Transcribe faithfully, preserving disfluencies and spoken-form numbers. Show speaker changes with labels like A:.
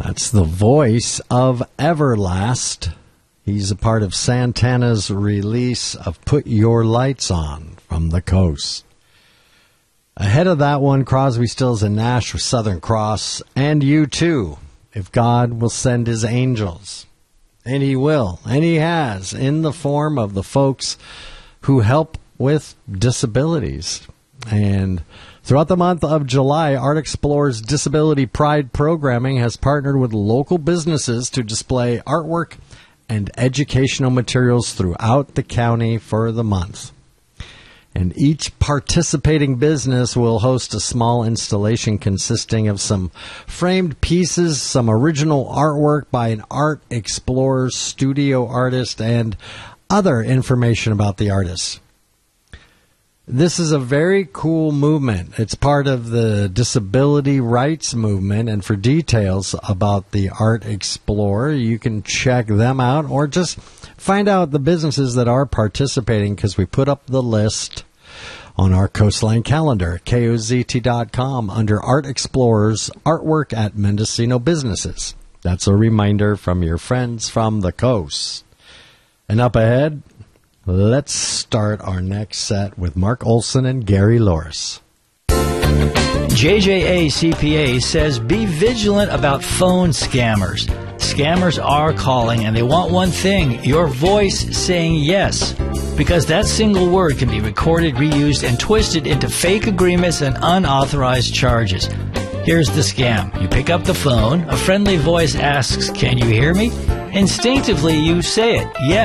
A: That's the voice of Everlast. He's a part of Santana's release of Put Your Lights On from the Coast. Ahead of that one, Crosby, Stills and Nash with Southern Cross, and U two, If God Will Send His Angels. And He will, and He has, in the form of the folks who help with disabilities. And throughout the month of July, Art Explorers Disability Pride programming has partnered with local businesses to display artwork and educational materials throughout the county for the month. And each participating business will host a small installation consisting of some framed pieces, some original artwork by an Art Explorers studio artist, and other information about the artist. This is a very cool movement. It's part of the disability rights movement, and for details about the Art Explorer, you can check them out or just find out the businesses that are participating, because we put up the list on our Coastline calendar, K O Z T dot com, under Art Explorers Artwork at Mendocino Businesses. That's a reminder from your friends from the coast. And up ahead, let's start our next set with Mark Olson and Gary Loris.
B: J J A C P A says be vigilant about phone scammers. Scammers are calling, and they want one thing, your voice saying yes. Because that single word can be recorded, reused, and twisted into fake agreements and unauthorized charges. Here's the scam. You pick up the phone, a friendly voice asks, "Can you hear me?" Instinctively, you say it, yes.